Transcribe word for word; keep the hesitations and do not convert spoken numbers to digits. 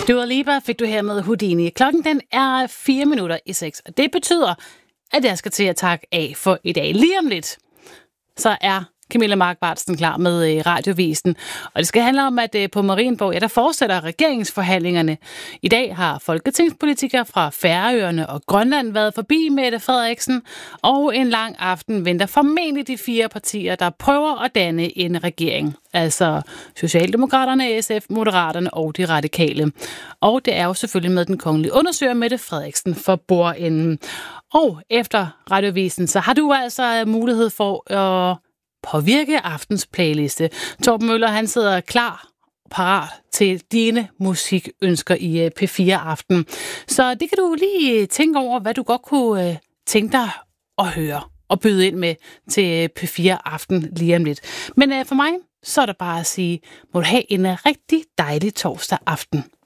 Dua Lipa fik du her med Houdini. Klokken den er fire minutter i seks, og det betyder, at jeg skal til at takke af for i dag. Lige om lidt, så er Camilla Mark-Bartsen klar med radiovisen. Og det skal handle om, at på Marienborg, ja, der fortsætter regeringsforhandlingerne. I dag har folketingspolitikere fra Færøerne og Grønland været forbi Mette Frederiksen, og en lang aften venter formentlig de fire partier, der prøver at danne en regering. Altså Socialdemokraterne, S F, Moderaterne og de Radikale. Og det er jo selvfølgelig med den kongelige undersøger Mette Frederiksen for bordenden. Og efter radiovisen, så har du altså mulighed for at påvirke aftens playliste. Torben Møller, han sidder klar, parat til dine musikønsker i P fire Aften. Så det kan du lige tænke over, hvad du godt kunne tænke dig at høre og byde ind med til P fire Aften lige om lidt. Men for mig, så er der bare at sige, må du have en rigtig dejlig torsdag aften.